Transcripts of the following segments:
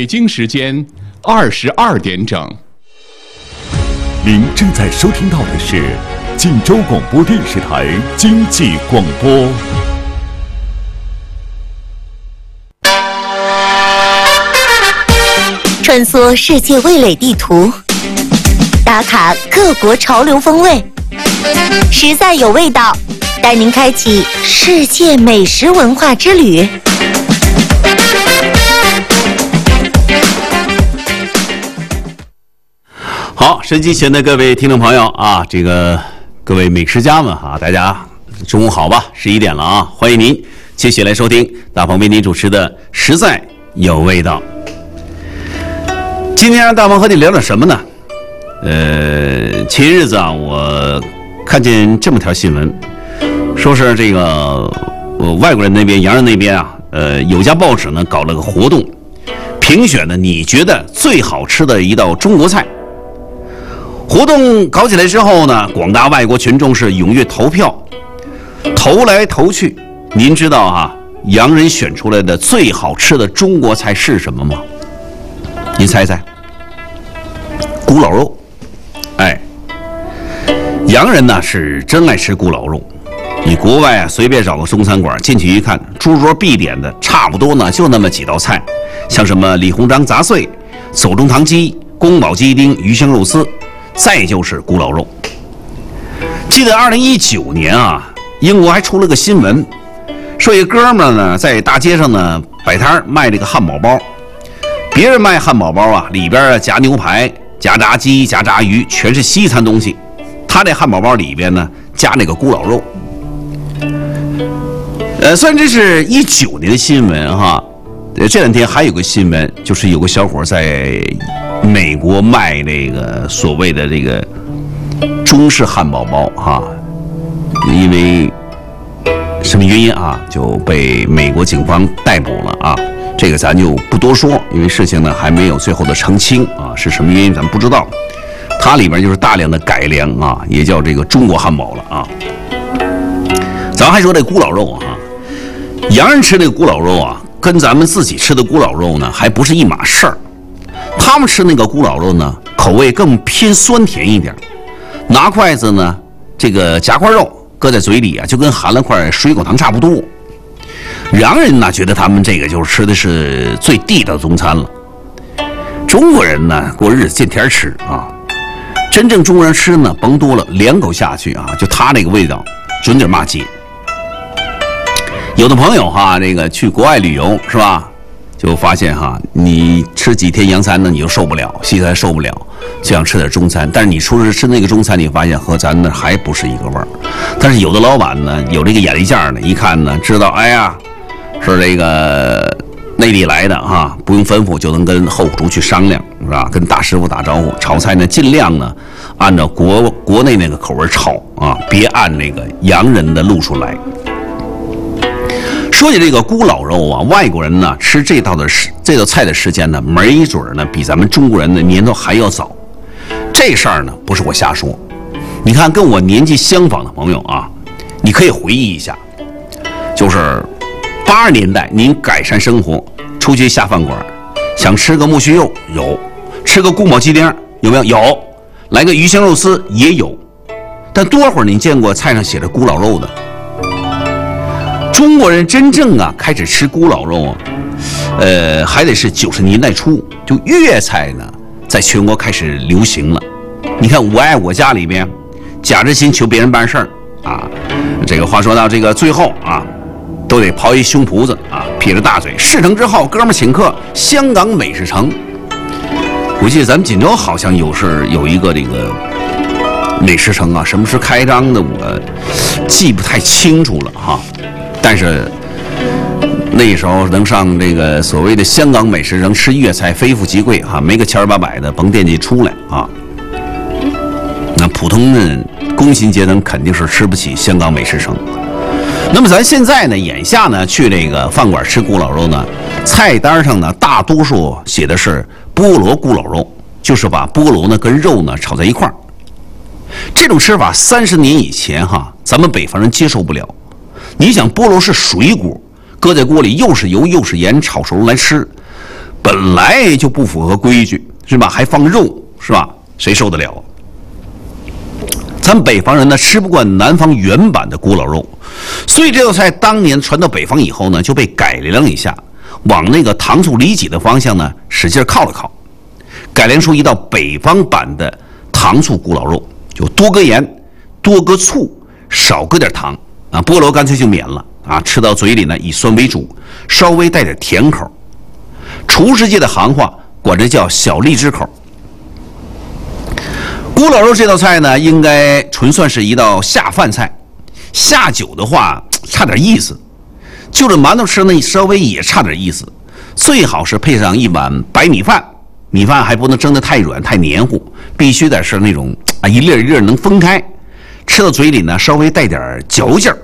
北京时间22点整。 您正在收听到的是晋州广播电视台经济广播。 穿梭世界味蕾地图，打卡各国潮流风味，实在有味道，带您开启世界美食文化之旅。 好，收音机前的各位听众朋友啊，各位美食家们啊，大家中午好吧？11点了啊，欢迎您继续来收听大鹏为您主持的《实在有味道》。今天让大鹏和你聊点什么呢？前日子啊，我看见这么条新闻，说是这个外国人那边、洋人那边啊，有家报纸呢搞了个活动，评选的你觉得最好吃的一道中国菜。活动搞起来之后呢，广大外国群众是踊跃投票，投来投去，您知道啊，洋人选出来的最好吃的中国菜是什么吗？您猜猜？咕老肉。哎，洋人呢是真爱吃咕老肉。你国外啊随便找个中餐馆进去一看，桌桌必点的差不多呢就那么几道菜，像什么李鸿章杂碎、手中堂鸡、宫保鸡丁、鱼香肉丝，再就是咕老肉。记得2019年啊，英国还出了个新闻，说一个哥们儿呢在大街上呢摆摊卖这个汉堡包。别人卖汉堡包啊，里边夹牛排、夹炸鸡、夹炸鱼，全是西餐东西。他这汉堡包里边呢加那个咕老肉。虽然这是19年的新闻哈，这两天还有个新闻，就是有个小伙在美国卖那个所谓的这个中式汉堡包哈，因为什么原因啊，就被美国警方逮捕了啊。这个咱就不多说，因为事情呢还没有最后的澄清啊，是什么原因咱们不知道。它里边就是大量的改良啊，也叫这个中国汉堡了啊。咱还说这咕老肉啊，洋人吃这个咕老肉啊，跟咱们自己吃的咕老肉呢还不是一码事儿。他们吃那个咕老肉呢，口味更偏酸甜一点，拿筷子呢这个夹块肉搁在嘴里啊，就跟含了块水果糖差不多。洋人呢觉得他们这个就是吃的是最地道的中餐了。中国人呢过日子见天吃啊，真正中国人吃呢甭多了，2口下去啊，就他那个味道准点骂街。有的朋友哈，这个去国外旅游是吧，就发现哈，你吃几天洋餐呢你就受不了，西餐受不了，就想吃点中餐，但是你出去吃那个中餐，你发现和咱那还不是一个味儿。但是有的老板呢有这个眼力劲儿呢，一看呢知道，哎呀，是这个内地来的哈，不用吩咐就能跟后厨去商量，是吧？跟大师傅打招呼，炒菜呢尽量呢按照国内那个口味炒啊，别按那个洋人的路数来。说起这个咕老肉啊，外国人呢吃这道菜的时间呢，没准呢比咱们中国人的年头还要早。这事儿呢不是我瞎说，你看跟我年纪相仿的朋友啊，你可以回忆一下，就是80年代您改善生活，出去下饭馆，想吃个木须肉有，吃个宫保鸡丁有没有？有，来个鱼香肉丝也有，但多会儿您见过菜上写着咕老肉的？中国人真正啊开始吃咕老肉啊，还得是90年代初，就粤菜呢在全国开始流行了。你看我爱我家里边，假着心求别人办事儿啊，这个话说到这个最后啊，都得刨一胸脯子啊，撇着大嘴。事成之后，哥们儿请客，香港美食城。我记得咱们锦州好像有一个这个美食城啊，什么时候开张的我记不太清楚了哈。但是那时候能上这个所谓的香港美食城吃粤菜，非富即贵哈，没个千八百的甭惦记出来啊。那普通的工薪阶层肯定是吃不起香港美食城。那么咱现在呢，眼下呢去这个饭馆吃咕老肉呢，菜单上呢大多数写的是菠萝咕老肉，就是把菠萝呢跟肉呢炒在一块儿。这种吃法30年以前哈，咱们北方人接受不了。你想菠萝是水果，搁在锅里又是油又是盐炒熟来吃， 本来就不符合规矩，是吧？还放肉，是吧？谁受得了？咱北方人呢吃不惯南方原版的咕老肉，所以这道菜当年传到北方以后呢，就被改良一下，往那个糖醋里脊的方向呢使劲靠了靠，改良出一道北方版的糖醋咕老肉，就多搁盐，多搁醋，少搁点糖啊，菠萝干脆就免了啊，吃到嘴里呢以酸为主，稍微带点甜口。厨师界的行话管这叫小荔枝口。咕老肉这道菜呢，应该纯算是一道下饭菜，下酒的话差点意思，就着馒头吃呢稍微也差点意思，最好是配上一碗白米饭，米饭还不能蒸得太软太黏糊，必须得是那种一粒一粒能分开，吃到嘴里呢稍微带点嚼劲儿。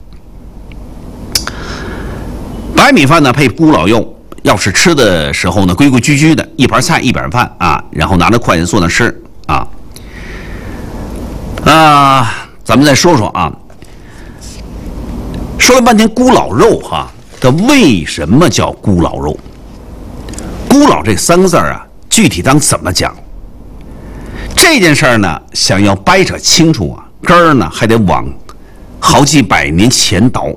白米饭呢配咕老肉，要是吃的时候呢规规矩矩的，一盘菜一碗饭啊，然后拿着筷子坐那吃啊。咱们再说说啊，说了半天咕老肉哈，它为什么叫咕老肉？咕老这三个字啊，具体当怎么讲？这件事儿呢，想要掰扯清楚啊，根儿呢还得往好几百年前倒。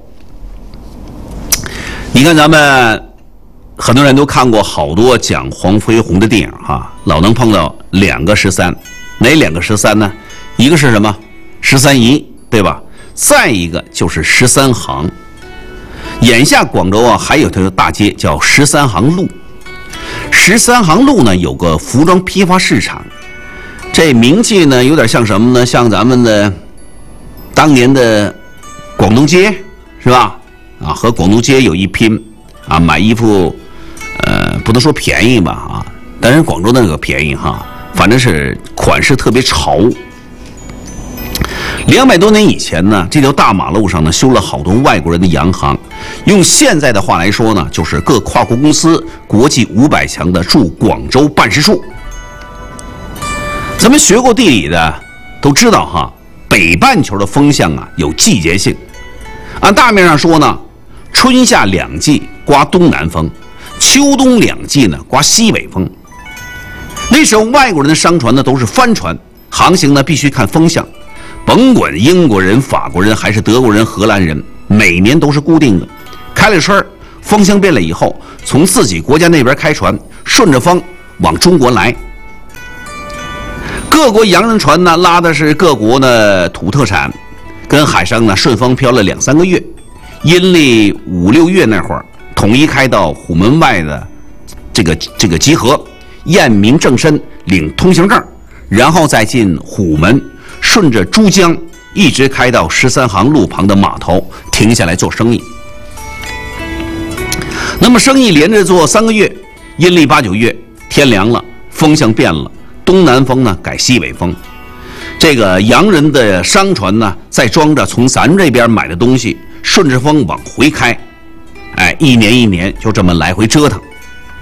你看咱们很多人都看过好多讲黄飞鸿的电影哈，老能碰到两个13，哪两个13呢？一个是什么？13姨，对吧？再一个就是13行。眼下广州啊，还有条大街叫13行路。13行路呢，有个服装批发市场，这名气呢，有点像什么呢？像咱们的当年的广东街，是吧？啊，和广东街有一拼啊，买衣服，不能说便宜吧啊，但是广州那个便宜哈，反正是款式特别潮。200多年以前呢，这条大马路上呢修了好多外国人的洋行，用现在的话来说呢，就是各跨国公司国际500强的驻广州办事处。咱们学过地理的都知道哈，北半球的风向啊有季节性，按大面上说呢，春夏2季刮东南风，秋冬2季呢刮西北风。那时候外国人的商船呢都是帆船，航行呢必须看风向。甭管英国人、法国人还是德国人、荷兰人，每年都是固定的。开了春，风向变了以后，从自己国家那边开船，顺着风往中国来。各国洋人船呢，拉的是各国的土特产，跟海上呢顺风飘了2、3个月，阴历5、6月那会儿，统一开到虎门外的这个集合，验明正身，领通行证，然后再进虎门。顺着珠江一直开到13行路旁的码头，停下来做生意。那么生意连着做3个月，阴历8、9月，天凉了，风向变了，东南风呢改西北风。这个洋人的商船呢，再装着从咱这边买的东西，顺着风往回开，一年一年就这么来回折腾。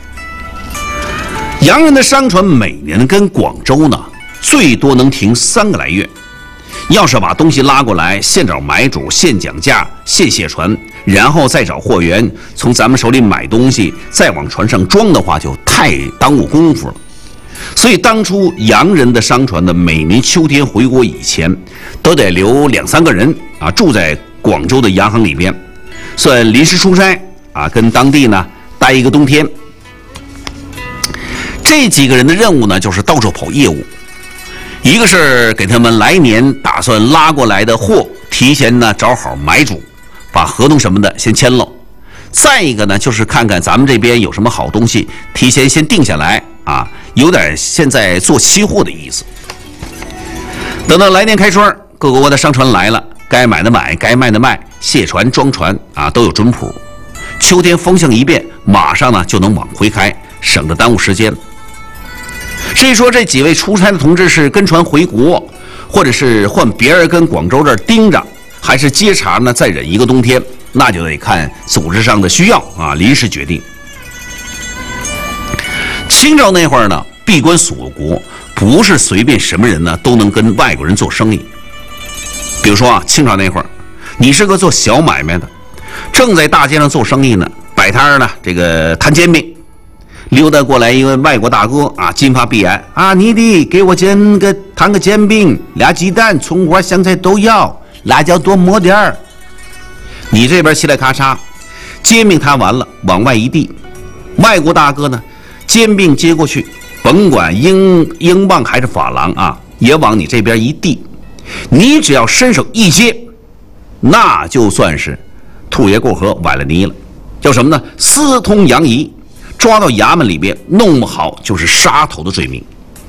洋人的商船每年跟广州呢最多能停3个来月，要是把东西拉过来，现找买主，现讲价，现卸船，然后再找货源从咱们手里买东西，再往船上装的话，就太耽误功夫了。所以当初洋人的商船呢，每年秋天回国以前，都得留2、3个人啊，住在广州的洋行里边，算临时出差啊，跟当地呢待一个冬天。这几个人的任务呢，就是到处跑业务。一个是给他们来年打算拉过来的货提前呢找好买主，把合同什么的先签了。再一个呢，就是看看咱们这边有什么好东西，提前先定下来啊，有点现在做期货的意思。等到来年开春，各国的商船来了，该买的买，该卖的卖，卸船装船啊都有准谱。秋天风向一变，马上呢就能往回开，省得耽误时间。至于说这几位出差的同志是跟船回国，或者是换别人跟广州这儿盯着，还是接茬呢再忍一个冬天，那就得看组织上的需要啊，临时决定。清朝那会儿呢，闭关锁国，不是随便什么人呢都能跟外国人做生意。比如说啊，清朝那会儿，你是个做小买卖的，正在大街上做生意呢，摆摊呢，这个摊煎饼， 溜达过来一位外国大哥啊，金发碧眼啊，你的给我摊个煎饼，2鸡蛋，葱花香菜都要，辣椒多抹点儿。你这边嘁哩咔嚓，煎饼摊完了，往外一递，外国大哥呢，煎饼接过去，甭管英镑还是法郎啊，也往你这边一递，你只要伸手一接，那就算是兔爷过河崴了泥了，叫什么呢？私通洋夷，抓到衙门里边，弄不好就是杀头的罪名。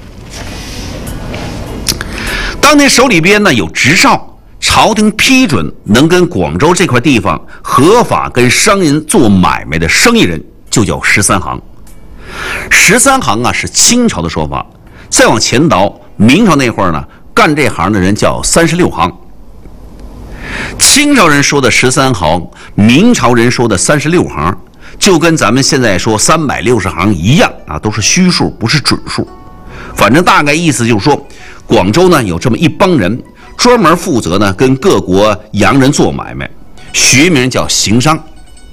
当年手里边呢有执照，朝廷批准能跟广州这块地方合法跟商人做买卖的生意人，就叫13行。13行啊是清朝的说法，再往前倒，明朝那会儿呢，干这行的人叫36行。清朝人说的13行，明朝人说的36行，就跟咱们现在说360行一样啊，都是虚数，不是准数。反正大概意思就是说，广州呢有这么一帮人，专门负责呢跟各国洋人做买卖，学名叫行商。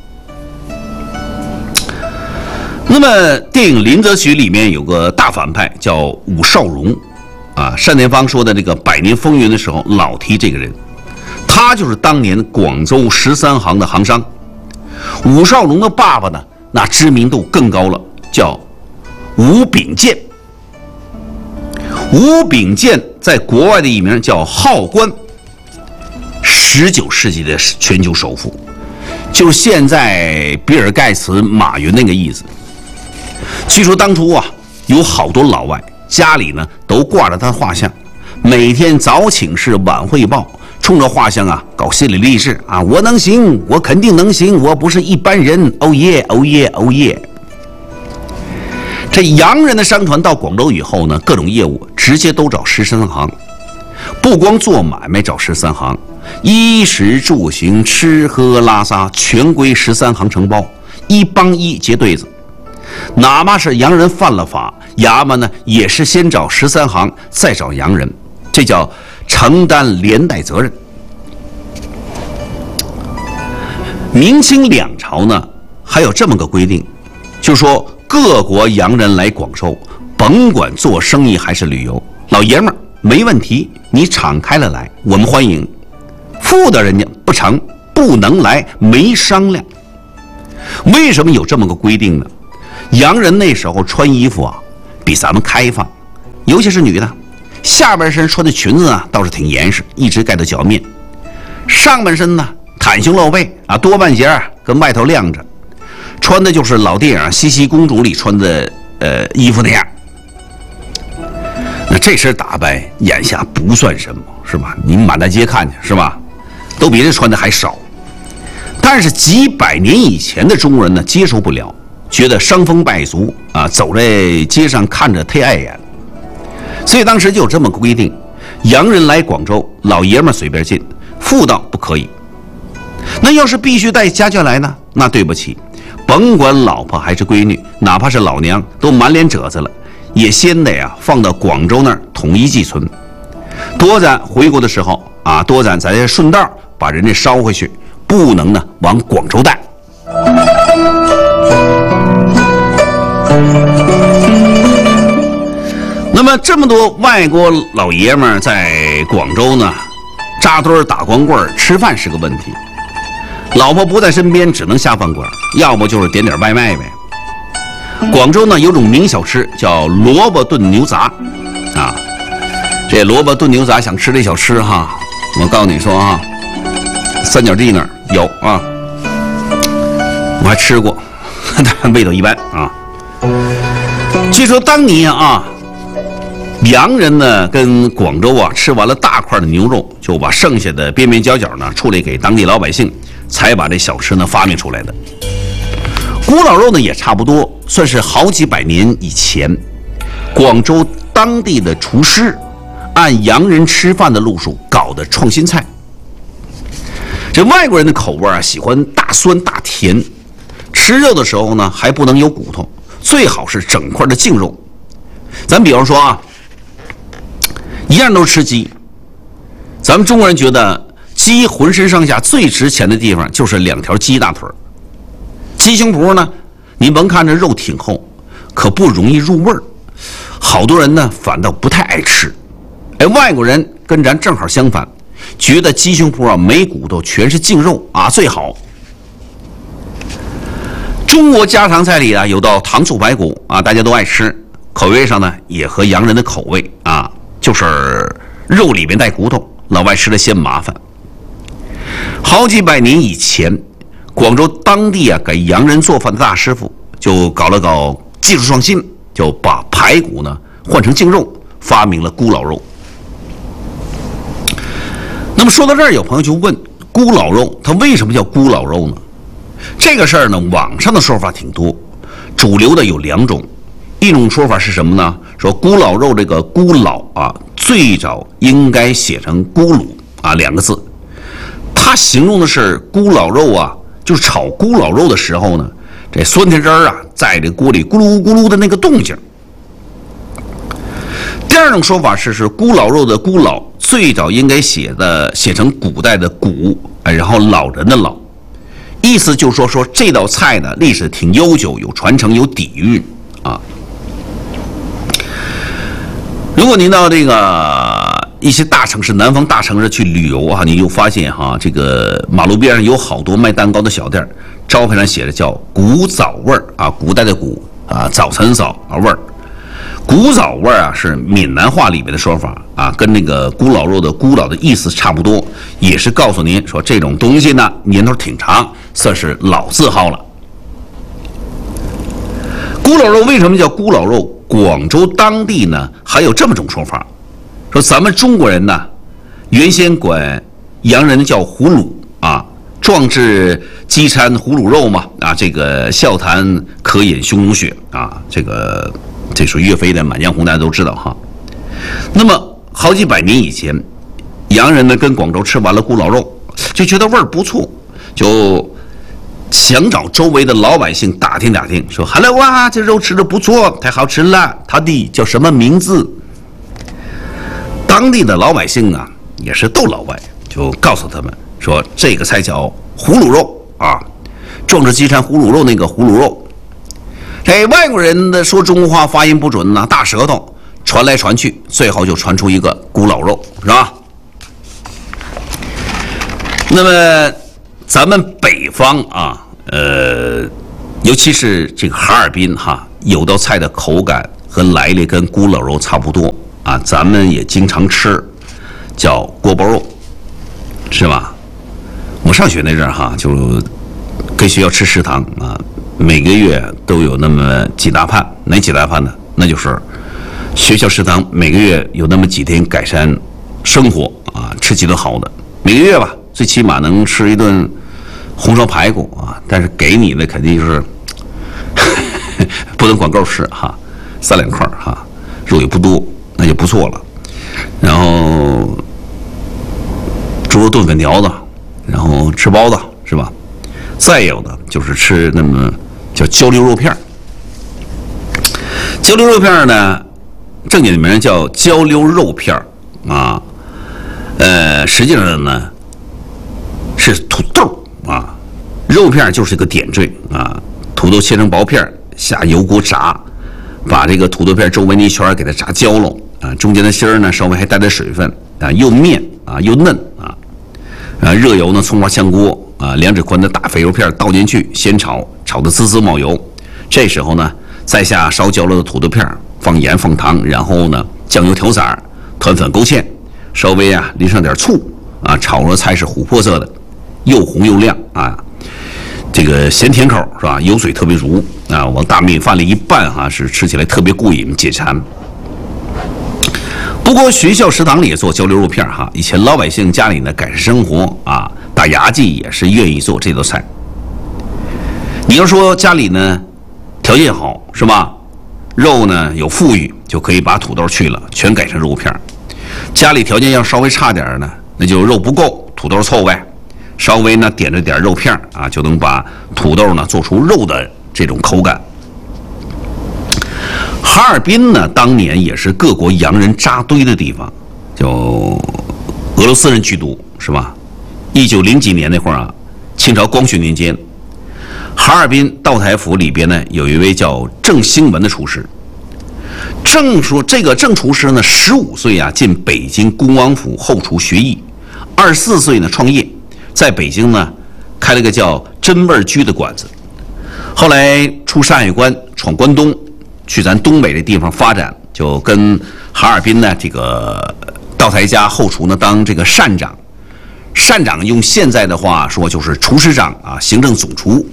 那么电影《林则徐》里面有个大反派叫伍绍荣啊，单田芳说的这个《百年风云》的时候老提这个人，他就是当年广州13行的行商。伍绍荣的爸爸呢，那知名度更高了，叫伍秉建。伍秉建在国外的艺名叫浩观，19世纪的全球首富，就是现在比尔盖茨、马云那个意思。据说当初啊，有好多老外家里呢都挂着他的画像，每天早请示晚汇报，冲着画像啊搞心理励志啊，我能行，我肯定能行，我不是一般人，哦耶，哦耶，哦耶。这洋人的商团到广州以后呢，各种业务直接都找13行，不光做买卖找13行，衣食住行、吃喝拉撒全归13行承包，一帮一结对子。哪怕是洋人犯了法，衙门呢也是先找13行，再找洋人，这叫承担连带责任。明清两朝呢还有这么个规定，就是说各国洋人来广州，甭管做生意还是旅游，老爷们儿没问题，你敞开了来，我们欢迎。负的人家不成，不能来，没商量。为什么有这么个规定呢？洋人那时候穿衣服啊比咱们开放，尤其是女的，下半身穿的裙子啊倒是挺严实，一直盖到脚面，上半身呢袒胸露背啊，多半截跟外头晾着，穿的就是老电影《茜茜公主》里穿的衣服那样。那这身打扮眼下不算什么，是吧？你满大街看去，是吧？都比这穿的还少。但是几百年以前的中国人呢，接受不了，觉得伤风败俗啊，走在街上看着忒碍眼，所以当时就有这么规定：洋人来广州，老爷们随便进，妇道不可以。那要是必须带家眷来呢？那对不起，甭管老婆还是闺女，哪怕是老娘，都满脸褶子了，也先得放到广州那儿统一寄存。多咱回国的时候啊，多咱咱顺道把人家捎回去，不能呢往广州带。那么这么多外国老爷们儿在广州呢，扎堆打光棍吃饭是个问题。老婆不在身边，只能下饭馆，要不就是点点外卖呗。广州呢有种名小吃叫萝卜炖牛杂啊，这萝卜炖牛杂想吃这小吃哈，我告诉你说啊，三角地那儿有啊，我还吃过，但味道一般啊。据说当年啊，洋人呢跟广州啊吃完了大块的牛肉，就把剩下的边边角角呢处理给当地老百姓，才把这小吃呢发明出来的。古老肉呢也差不多，算是好几百年以前，广州当地的厨师按洋人吃饭的路数搞的创新菜。这外国人的口味啊，喜欢大酸大甜，吃肉的时候呢还不能有骨头，最好是整块的净肉。咱比方说啊，一样都吃鸡，咱们中国人觉得鸡浑身上下最值钱的地方就是2条鸡大腿。鸡胸脯呢，您甭看这肉挺厚， 可不容易入味儿，好多人呢反倒不太爱吃。外国人跟咱正好相反，觉得鸡胸脯没骨头，全是净肉最好。中国家常菜里有道糖醋排骨大家都爱吃，口味上呢也和洋人的口味就是肉里面带骨头，老外吃了嫌麻烦。好几百年以前，广州当地给洋人做饭的大师傅就搞了搞技术创新，就把排骨呢换成净肉，发明了咕老肉。那么说到这儿，有朋友就问，咕老肉它为什么叫咕老肉呢？这个事儿呢，网上的说法挺多，主流的有2种。一种说法是什么呢？说咕老肉这个咕老最早应该写成咕噜2个字，它形容的是咕老肉就是炒咕老肉的时候呢，这酸甜汁儿在这锅里咕噜咕噜的那个动静。第二种说法是咕老肉的咕老最早应该写成古代的古，然后老人的老，意思就是说这道菜呢历史挺悠久，有传承，有底蕴如果您到这个一些大城市，南方大城市去旅游你就发现这个马路边上有好多卖蛋糕的小店，招牌上写着叫古早味儿古代的古早晨早味儿。古早味儿是闽南话里面的说法跟那个咕老肉的咕老的意思差不多，也是告诉您说这种东西呢年头挺长，算是老字号了。咕老肉为什么叫咕老肉？广州当地呢还有这么种说法，说咱们中国人呢原先管洋人叫葫芦壮志饥餐葫芦肉嘛这个笑谈渴饮匈奴血这属岳飞的《满江红》，大家都知道那么好几百年以前，洋人呢跟广州吃完了咕老肉，就觉得味儿不错，就想找周围的老百姓打听打听，说 ：“Hello 这肉吃的不错，太好吃了，它的叫什么名字？”当地的老百姓也是逗老外，就告诉他们说这个菜叫葫芦肉壮志饥餐葫芦肉那个葫芦肉。这外国人的说中国话发音不准大舌头传来传去，最后就传出一个咕老肉，是吧？那么咱们北方尤其是这个哈尔滨有道菜的口感和来历跟咕老肉差不多咱们也经常吃，叫锅包肉，是吧？我上学那阵就跟学校吃食堂每个月都有那么几大盘，哪几大盘呢？那就是学校食堂每个月有那么几天改善生活吃几顿好的，每个月吧，最起码能吃一顿红烧排骨但是给你的肯定就是不能管够吃3两块肉也不多，那就不错了。然后猪肉炖粉条子，然后吃包子，是吧？再有的就是吃那么叫焦溜肉片。焦溜肉片呢，正经的名叫焦溜肉片实际上呢是土豆肉片就是一个点缀土豆切成薄片，下油锅炸，把这个土豆片周围那一圈给它炸焦了中间的芯儿呢稍微还带点水分又面又嫩热油呢，葱花炝锅2指宽的大肥肉片倒进去，先炒，炒得滋滋冒油。这时候呢，再下烧焦了的土豆片，放盐放糖，然后呢酱油调色，团粉勾芡，稍微淋上点醋炒出菜是琥珀色的，又红又亮这个咸甜口是吧？油水特别足往大米饭里一拌是吃起来特别过瘾解馋。不过学校食堂里也做焦溜肉片以前老百姓家里呢改善生活打牙祭也是愿意做这道菜。你要说家里呢条件好是吧？肉呢有富裕，就可以把土豆去了，全改成肉片。家里条件要稍微差点呢，那就肉不够，土豆凑呗，稍微呢点着点肉片就能把土豆呢做出肉的这种口感。哈尔滨呢，当年也是各国洋人扎堆的地方，就俄罗斯人居多，是吧？1900几年那会儿清朝光绪年间， 哈尔滨道台府里边呢，有一位叫郑兴文的厨师。郑厨师呢，15岁啊进北京恭王府后厨学艺，24岁呢创业，在北京呢开了个叫真味居的馆子。后来出山海关，闯关东，去咱东北这地方发展，就跟哈尔滨呢这个道台家后厨呢当这个膳长。膳长用现在的话说就是厨师长啊，行政总厨。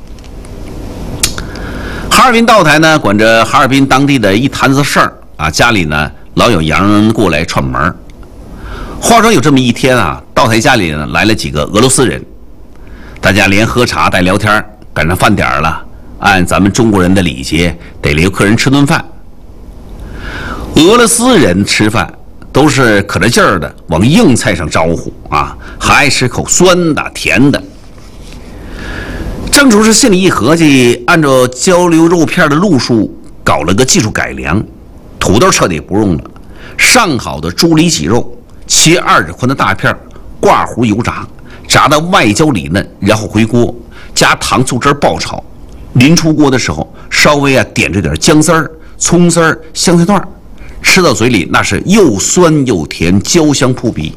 哈尔滨道台呢管着哈尔滨当地的一坛子事儿啊，家里呢老有洋人过来串门。话说有这么一天啊，道台家里呢来了几个俄罗斯人，大家连喝茶带聊天，赶上饭点了，按咱们中国人的礼节得留客人吃顿饭。俄罗斯人吃饭都是可着劲儿的往硬菜上招呼啊，还爱吃口酸的甜的。郑厨师心里一合计，按照焦溜肉片的路数搞了个技术改良，土豆彻底不用了，上好的猪里脊肉切2指宽的大片，挂糊油炸，炸到外焦里嫩，然后回锅加糖醋汁爆炒。临出锅的时候，稍微点着点姜丝儿、葱丝儿、香菜段，吃到嘴里那是又酸又甜，焦香扑鼻。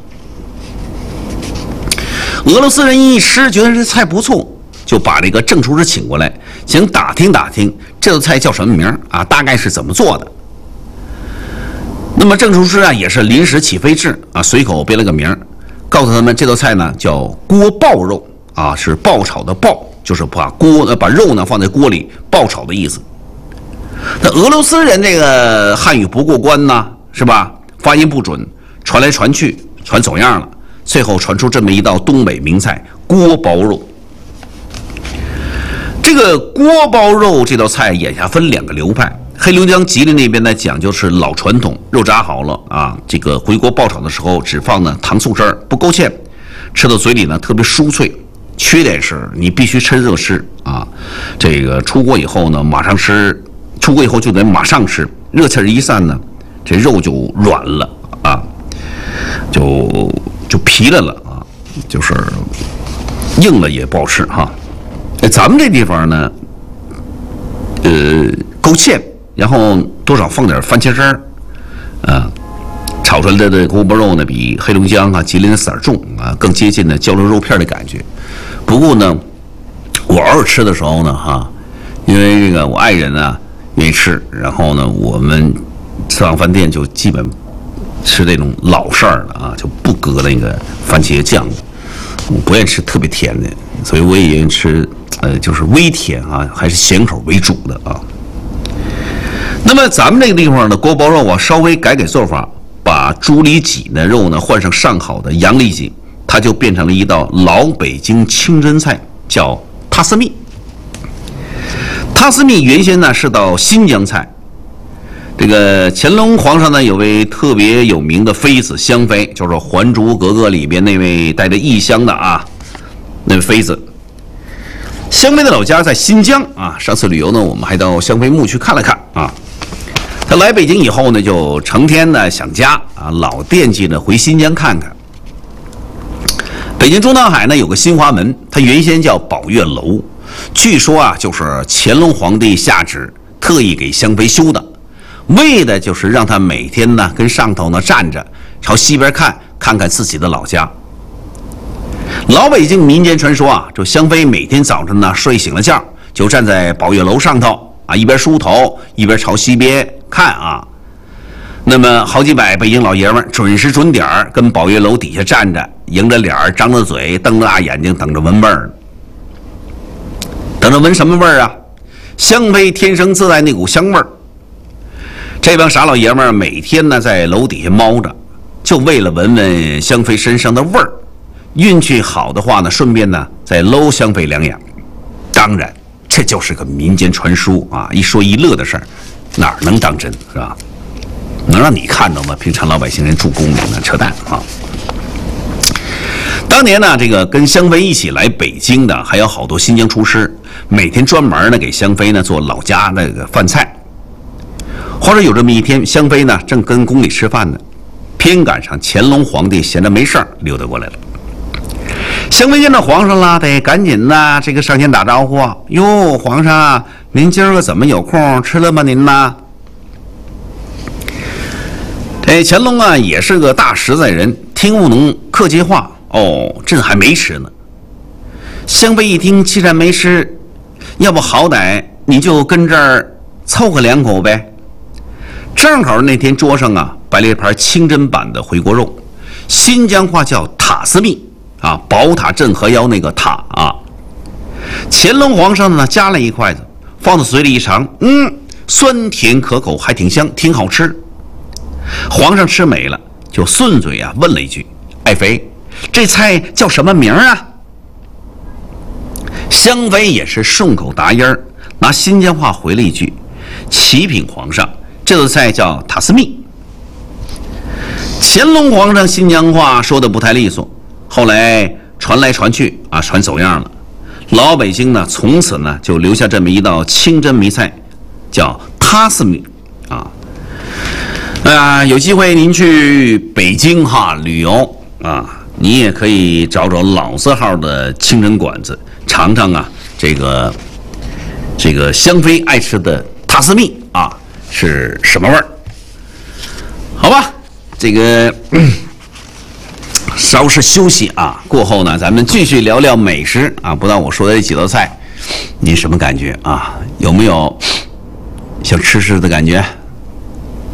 俄罗斯人一吃觉得这菜不错，就把这个郑厨师请过来，想打听打听这道菜叫什么名啊，大概是怎么做的。那么郑厨师啊也是临时起飞智啊，随口编了个名，告诉他们这道菜呢叫锅爆肉啊，是爆炒的爆，就是把肉呢放在锅里爆炒的意思。那俄罗斯人这个汉语不过关呢，是吧？发音不准，传来传去，传走样了，最后传出这么一道东北名菜锅包肉。这个锅包肉这道菜眼下分2个流派，黑龙江吉林那边呢讲究是老传统，肉炸好了啊，这个回锅爆炒的时候只放呢糖醋汁儿，不勾芡，吃到嘴里呢特别酥脆。缺点是你必须趁热吃啊，这个出锅以后呢马上吃。出锅以后就得马上吃，热气一散呢，这肉就软了啊，就皮了啊，就是硬了也不好吃哈。咱们这地方呢，勾芡，然后多少放点番茄汁儿，炒出来的锅包肉呢比黑龙江啊、吉林的色儿重啊，更接近呢焦溜肉片的感觉。不过呢，我偶尔吃的时候呢哈，因为这个我爱人啊。没吃，然后呢，我们吃完饭店就基本吃这种老式儿的啊，就不搁那个番茄酱，我不愿意吃特别甜的，所以我也愿意吃就是微甜啊，还是咸口为主的啊。那么咱们这个地方的锅包肉啊，稍微改做法，把猪里脊的肉呢换上上好的羊里脊，它就变成了一道老北京清真菜，叫塔斯密。塔斯密原先呢是道新疆菜，这个乾隆皇上呢有位特别有名的妃子香妃，就是《还珠格格》里边那位带着异香的啊，那位妃子。香妃的老家在新疆啊，上次旅游呢我们还到香妃墓去看了看啊。她来北京以后呢，就成天呢想家啊，老惦记着回新疆看看。北京中南海呢有个新华门，它原先叫宝月楼。据说啊，就是乾隆皇帝下旨特意给香妃修的，为的就是让她每天呢跟上头呢站着，朝西边看看自己的老家。老北京民间传说啊，这香妃每天早晨呢睡醒了觉，就站在宝月楼上头啊，一边梳头一边朝西边看啊。那么好几百北京老爷们准时准点跟宝月楼底下站着，迎着脸张着嘴瞪着大眼睛，等着闻味儿。等着闻什么味儿啊？香妃天生自带那股香味儿。这帮傻老爷们儿每天呢在楼底下猫着，就为了闻闻香妃身上的味儿。运气好的话呢，顺便呢再搂香妃2眼。当然，这就是个民间传说啊，一说一乐的事儿，哪能当真是吧？能让你看到吗？平常老百姓人住宫里呢，扯淡啊！当年呢，这个跟香妃一起来北京的还有好多新疆厨师，每天专门呢给香妃呢做老家那个饭菜。话说有这么一天，香妃呢正跟宫里吃饭呢，偏赶上乾隆皇帝闲着没事儿溜达过来了。 香妃见到皇上了，得赶紧的这个上前打招呼。哟，皇上，您今儿个怎么有空吃了吗？您呢？这乾隆啊也是个大实在人，听不懂客气话。哦，朕还没吃呢。香妃一听，既然没吃，要不好歹你就跟这儿凑合2口呗。正好那天桌上啊摆了一盘清真版的回锅肉，新疆话叫塔斯密啊，宝塔镇河妖那个塔啊。乾隆皇上呢夹了一筷子，放到嘴里一尝，酸甜可口，还挺香，挺好吃。皇上吃美了，就顺嘴啊问了一句：“爱妃，这菜叫什么名啊？”香妃也是顺口答音儿，拿新疆话回了一句：“启禀皇上，这道菜叫塔斯密。”乾隆皇上新疆话说的不太利索，后来传来传去啊，传走样了。老百姓呢，从此呢就留下这么一道清真迷菜，叫塔斯密啊。有机会您去北京旅游啊，你也可以找找老字号的清真馆子，尝尝啊这个香妃爱吃的塔斯密啊是什么味儿？好吧，这个稍事休息啊，过后呢，咱们继续聊聊美食啊。不知道我说的这几道菜，您什么感觉啊？有没有想吃的感觉？